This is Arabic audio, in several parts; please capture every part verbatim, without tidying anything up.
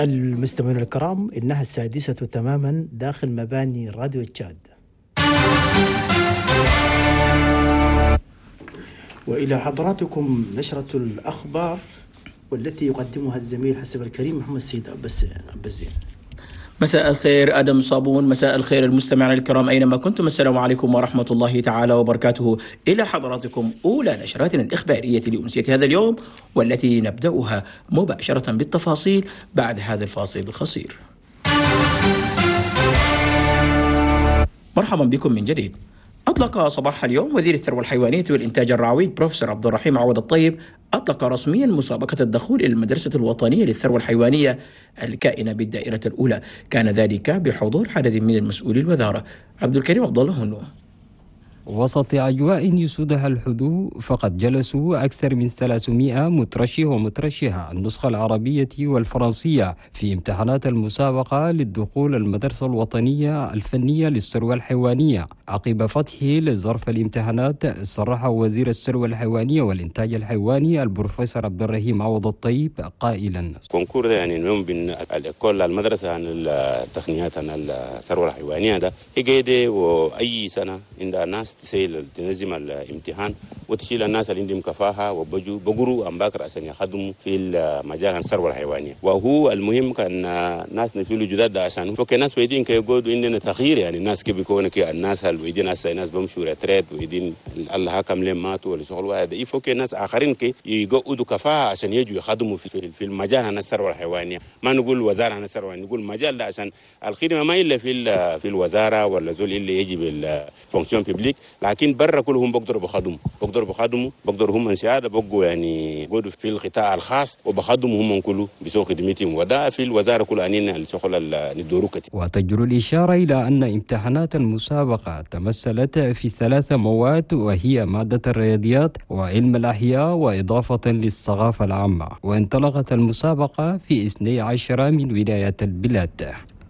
المستمعين الكرام، إنها السادسة تماما داخل مباني راديو تشاد. وإلى حضراتكم نشرة الأخبار والتي يقدمها الزميل حسب الكريم محمد سيد أبزين. مساء الخير آدم صابون، مساء الخير المستمعين الكرام أينما كنتم، السلام عليكم ورحمة الله تعالى وبركاته. إلى حضراتكم أولى نشراتنا الإخبارية لأمسية هذا اليوم، والتي نبدأها مباشرة بالتفاصيل بعد هذا الفاصل القصير. مرحبا بكم من جديد. أطلق صباح اليوم وزير الثروة الحيوانية والإنتاج الرعوي بروفيسور عبد الرحيم عوض الطيب أطلق رسميا مسابقة الدخول إلى المدرسة الوطنية للثروة الحيوانية الكائنة بالدائرة الأولى. كان ذلك بحضور عدد من المسؤولين الوزارة. عبد الكريم عبد الله هنو. وسط أجواء يسودها الهدوء، فقد جلسوا أكثر من ثلاثمائة مترشح ومترشحة النسخة العربية والفرنسية في امتحانات المسابقة للدخول المدرسة الوطنية الفنية للثروة الحيوانية. عقب فتحه لظرف الامتحانات، صرح وزير الثروة الحيوانية والإنتاج الحيواني البروفيسور عبد الرحيم عوض الطيب قائلا: كونكور ده يعني اليوم بين الإكول المدرسة عن التقنيات عن الثروة الحيوانية ده هي وأي سنة عند الناس تسيل تنظم الامتحان وتشيل الناس اللي عندهم كفاءة وبجوا بقروا أم باكر عشان يخدموا في المجال الثروة الحيوانية. وهو المهم كان ناس نفيلوا جداد عشان فك الناس ويدين كي يقولوا عندنا تغيير، يعني الناس كيف بيكونوا كي الناس هل ويدين هسه الناس بمشوا ريتريت ويدين الله حكم لهم ماتوا ولا شغل واحد يفك الناس آخرين كي يقعدوا كفاءة عشان يجوا يخدموا في في المجال عن الثروة الحيوانية. ما نقول وزارة عن الثروة، نقول مجال ده عشان الخدمة ما إلا في في الوزارة ولا زول اللي يجي بالفونكسيون بيبليك، لكن برا كلهم بقدروا بخدموا بقدروا بخدموا بقدروا هم انسيادة بقوا يعني قدوا في القطاع الخاص وبخدموا هم كله بسوق خدمتهم، وده في الوزارة كل أنين الشغل الدوروكتي. وتجر الإشارة إلى أن امتحانات المسابقة تمثلت في ثلاث مواد، وهي مادة الرياضيات وعلم الأحياء وإضافة للثقافة العامة. وانطلقت المسابقة في اثنتي عشرة من ولايات البلاد.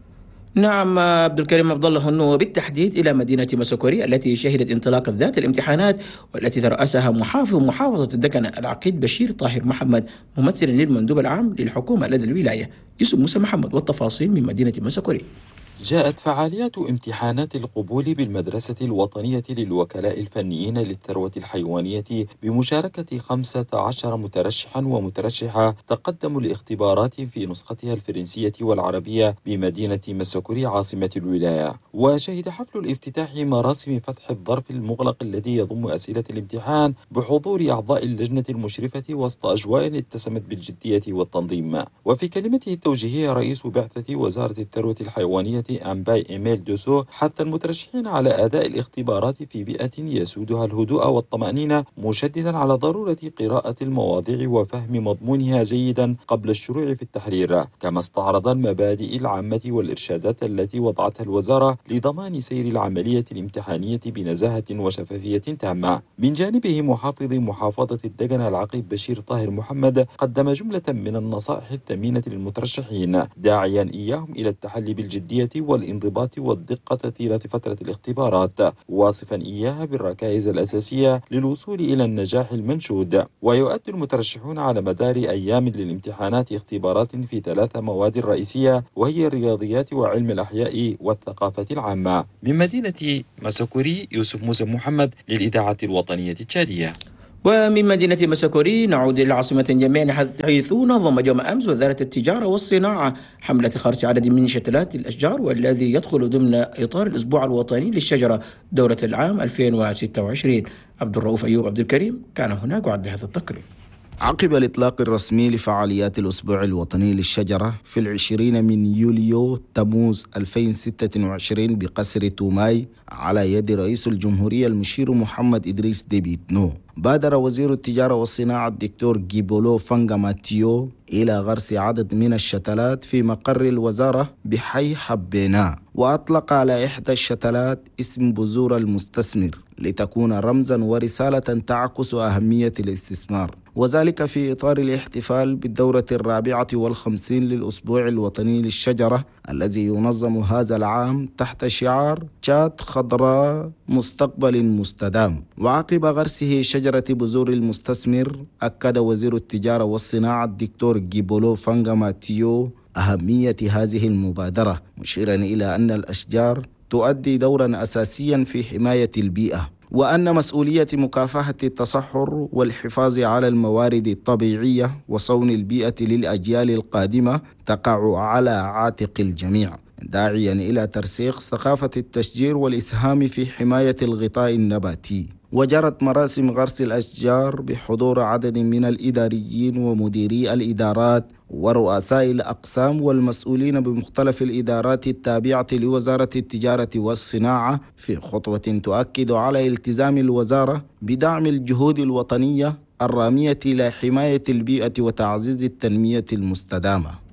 نعم عبد الكريم عبد الله هنو، بالتحديد إلى مدينة مسكوري التي شهدت انطلاق ذات الامتحانات، والتي ترأسها محافظ محافظة الدكن العقيد بشير طاهر محمد، ممثلا للمندوب العام للحكومة لدى الولاية يوسف موسى محمد. والتفاصيل من مدينة مسكوري. جاءت فعاليات امتحانات القبول بالمدرسة الوطنية للوكلاء الفنيين للثروة الحيوانية بمشاركة خمسة عشر مترشحا ومترشحة تقدموا لاختبارات في نسختها الفرنسية والعربية بمدينة مسكوري عاصمة الولاية. وشهد حفل الافتتاح مراسم فتح الظرف المغلق الذي يضم أسئلة الامتحان بحضور أعضاء اللجنة المشرفة وسط أجواء اتسمت بالجدية والتنظيم. وفي كلمته التوجيهية رئيس بعثة وزارة الثروة الحيوانية أمباي إيميل دوسو حث المترشحين على أداء الاختبارات في بيئة يسودها الهدوء والطمأنينة، مشددا على ضرورة قراءة المواضيع وفهم مضمونها جيدا قبل الشروع في التحرير. كما استعرض المبادئ العامة والإرشادات التي وضعتها الوزارة لضمان سير العملية الامتحانية بنزاهة وشفافية تامة. من جانبه محافظ محافظة الدكن العقيد بشير طاهر محمد قدم جملة من النصائح الثمينة للمترشحين، داعيا إياهم إلى التحلي بالجدية والانضباط والدقة طيلة فترة الاختبارات، واصفا إياها بالركائز الأساسية للوصول إلى النجاح المنشود. ويؤدي المترشحون على مدار أيام للامتحانات اختبارات في ثلاث مواد رئيسية، وهي الرياضيات وعلم الأحياء والثقافة العامة. من مدينة مسكوري يوسف موسى محمد للإذاعة الوطنية التشادية. ومن مدينة مسكوري نعود إلى العاصمة جميعا، حيث نظم يوم أمس وزارة التجارة والصناعة حملة خرس عدد من شتلات الأشجار، والذي يدخل ضمن إطار الأسبوع الوطني للشجرة دورة العام ألفين وستة وعشرين. عبد الرؤوف أيوب عبد الكريم كان هناك وعد هذا التقرير. عقب الإطلاق الرسمي لفعاليات الأسبوع الوطني للشجرة في العشرين من يوليو تموز ألفين وستة وعشرين بقصر توماي على يد رئيس الجمهورية المشير محمد إدريس ديبيت نو، بادر وزير التجارة والصناعة الدكتور جيبولو فانغا ماتيو إلى غرس عدد من الشتلات في مقر الوزارة بحي حبينا، وأطلق على إحدى الشتلات اسم بذور المستثمر لتكون رمزا ورسالة تعكس أهمية الاستثمار، وذلك في إطار الاحتفال بالدورة الرابعة والخمسين للأسبوع الوطني للشجرة الذي ينظم هذا العام تحت شعار تشاد خضراء مستقبل مستدام. وعقب غرسه شجرة بذور المستثمر، أكد وزير التجارة والصناعة الدكتور جيبولو فانغا ماتيو أهمية هذه المبادرة، مشيرا إلى أن الأشجار تؤدي دورا أساسيا في حماية البيئة، وأن مسؤولية مكافحة التصحر والحفاظ على الموارد الطبيعية وصون البيئة للأجيال القادمة تقع على عاتق الجميع، داعيا إلى ترسيخ ثقافة التشجير والإسهام في حماية الغطاء النباتي. وجرت مراسم غرس الأشجار بحضور عدد من الإداريين ومديري الإدارات ورؤساء الأقسام والمسؤولين بمختلف الإدارات التابعة لوزارة التجارة والصناعة، في خطوة تؤكد على التزام الوزارة بدعم الجهود الوطنية الرامية إلى حماية البيئة وتعزيز التنمية المستدامة.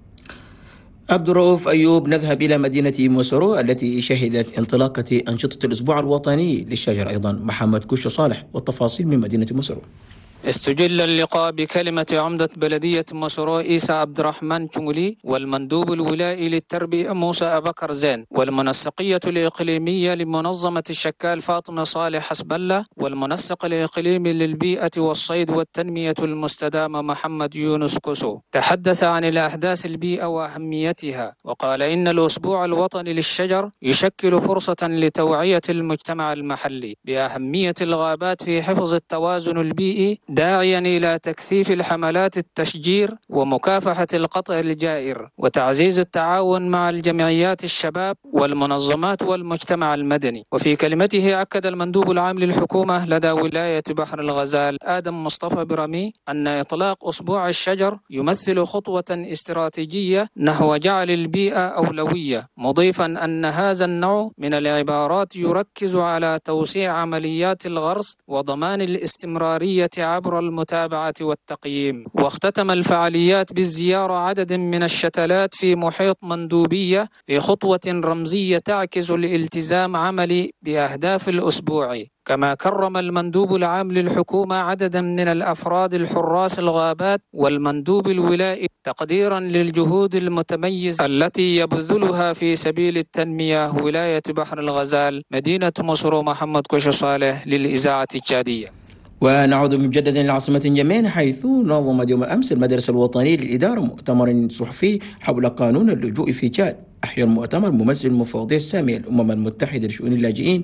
عبد الرؤوف أيوب، نذهب إلى مدينة موسورو التي شهدت انطلاقة أنشطة الأسبوع الوطني للشجر أيضا. محمد كوشو صالح والتفاصيل من مدينة موسورو. استجل اللقاء بكلمة عمدة بلدية موسورو عيسى عبد الرحمن تشونغلي والمندوب الولائي للتربية موسى أبكر زين والمنسقية الإقليمية لمنظمة الشكال فاطمة صالح حسب الله والمنسق الإقليمي للبيئة والصيد والتنمية المستدامة محمد يونس كوسو. تحدث عن الأحداث البيئة وأهميتها، وقال إن الأسبوع الوطني للشجر يشكل فرصة لتوعية المجتمع المحلي بأهمية الغابات في حفظ التوازن البيئي، داعيا إلى تكثيف الحملات التشجير ومكافحة القطع الجائر وتعزيز التعاون مع الجمعيات الشباب والمنظمات والمجتمع المدني. وفي كلمته أكد المندوب العام للحكومة لدى ولاية بحر الغزال آدم مصطفى برمي أن إطلاق أسبوع الشجر يمثل خطوة استراتيجية نحو جعل البيئة أولوية، مضيفا أن هذا النوع من العبارات يركز على توسيع عمليات الغرس وضمان الاستمرارية عبر المتابعة والتقييم. واختتم الفعاليات بالزيارة عدد من الشتلات في محيط مندوبية في خطوة رمزية تعكس الالتزام عملي بأهداف الأسبوع. كما كرم المندوب العام للحكومة عددا من الأفراد الحراس الغابات والمندوب الولائي تقديرا للجهود المتميزة التي يبذلها في سبيل التنمية. ولاية بحر الغزال، مدينة موسورو. محمد كوشو صالح للإذاعة التشادية. ونعود مجددا لعاصمة اليمن، حيث نظمت يوم أمس المدرسة الوطنية للإدارة مؤتمر صحفي حول قانون اللجوء في تشاد. أحيا المؤتمر ممثل المفوضية السامية للأمم المتحدة لشؤون اللاجئين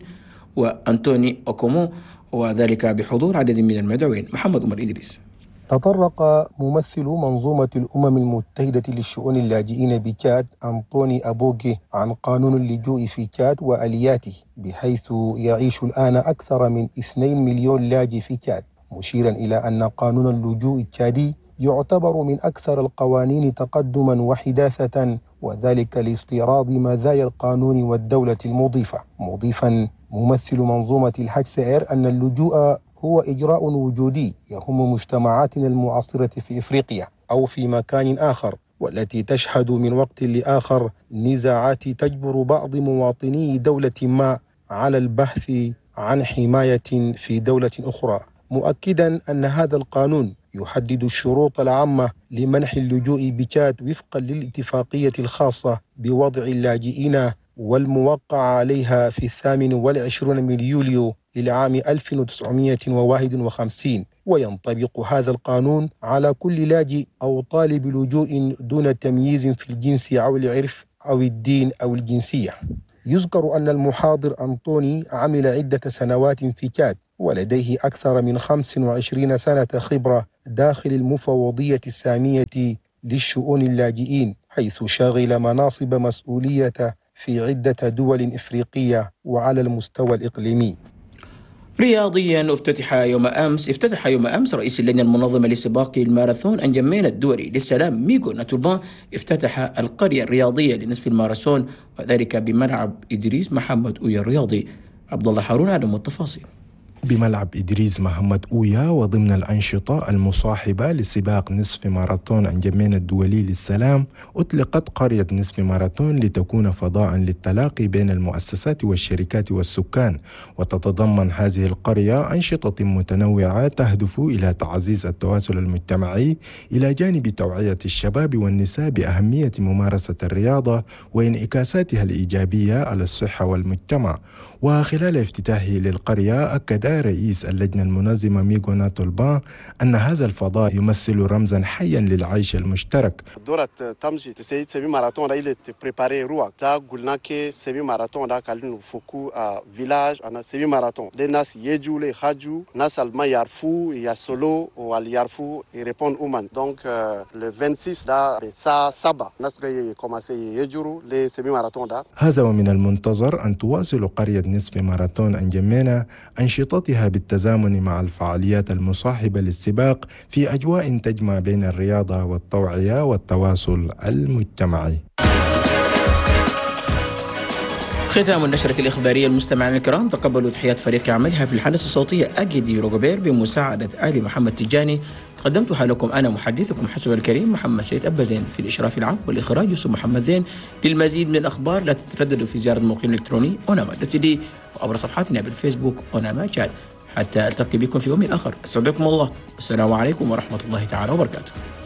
وأنتوني أوكومو، وذلك بحضور عدد من المدعوين. محمد عمر إدريس. تطرق ممثل منظومة الأمم المتحدة للشؤون اللاجئين بتشاد أنطوني أبوغي عن قانون اللجوء في تشاد وآلياته، بحيث يعيش الآن أكثر من اثنين مليون لاجئ في تشاد، مشيرا إلى أن قانون اللجوء التشادي يعتبر من أكثر القوانين تقدما وحداثة، وذلك لاستيراد مزايا القانون والدولة المضيفة. مضيفا ممثل منظومة الحج سائر أن اللجوء هو إجراء وجودي يهم مجتمعاتنا المعاصرة في إفريقيا أو في مكان آخر، والتي تشهد من وقت لآخر نزاعات تجبر بعض مواطني دولة ما على البحث عن حماية في دولة أخرى، مؤكدا أن هذا القانون يحدد الشروط العامة لمنح اللجوء بتشاد وفقا للاتفاقية الخاصة بوضع اللاجئين والموقع عليها في الثامن والعشرون من يوليو للعام ألف وتسعمائة وواحد وخمسين، وينطبق هذا القانون على كل لاجئ أو طالب لجوء دون تمييز في الجنس أو العرف أو الدين أو الجنسية. يذكر أن المحاضر أنطوني عمل عدة سنوات في تشاد، ولديه أكثر من خمس وعشرين سنة خبرة داخل المفوضية السامية للشؤون اللاجئين، حيث شغل مناصب مسؤولية في عدة دول إفريقية وعلى المستوى الإقليمي. رياضيا افتتح يوم أمس افتتح يوم أمس رئيس اللجنة المنظمة لسباق الماراثون أنجمين الدولي للسلام ميغو ناتوربان افتتح القرية الرياضية لنصف الماراثون، وذلك بملعب إدريس محمد أويا الرياضي. عبد الله هارون على التفاصيل. بملعب إدريس محمد أويا وضمن الأنشطة المصاحبة لسباق نصف ماراثون أنجمين الدولي للسلام، أطلقت قرية نصف ماراثون لتكون فضاء للتلاقي بين المؤسسات والشركات والسكان، وتتضمن هذه القرية أنشطة متنوعة تهدف إلى تعزيز التواصل المجتمعي إلى جانب توعية الشباب والنساء بأهمية ممارسة الرياضة وانعكاساتها الإيجابية على الصحة والمجتمع. وخلال افتتاحه للقرية أكد رئيس اللجنة المنظمة ميغو ناتولبان أن هذا الفضاء يمثل رمزا حيا للعيش المشترك. دورة تمشي تسيد سيمي ماراثون لا إلى تبريباري روك تا قلنا كي سيمي ماراثون دا كالين فوكو فيلاج أنا سيمي ماراثون لي ناس يجوا لي خاجوا ناس الما يعرفوا يا سولو وال يعرفوا يريبون أومان دونك le vingt-six دا سا سبعة ناس جاي كوماسي يجروا لي سيمي ماراثون دا. هذا ومن المنتظر أن تواصل قرية نصف ماراثون أنجمينا أنشطتها بالتزامن مع الفعاليات المصاحبة للسباق في أجواء تجمع بين الرياضة والتوعية والتواصل المجتمعي. ختام النشرة الإخبارية. المستمعين الكرام، تقبلوا تحيات فريق عملها في الحدث الصوتية أجدي روغوبير بمساعدة آل محمد تجاني. قدمتها لكم أنا محدثكم حسب الكريم محمد سيد أبازين، في الإشراف العام والإخراج يوسف محمد زين. للمزيد من الأخبار لا تترددوا في زيارة الموقع الإلكتروني أوناما دوت دي وعبر صفحاتنا بالفيسبوك أوناما شات. حتى ألتقي بكم في يوم آخر، أسعدكم الله، السلام عليكم ورحمة الله تعالى وبركاته.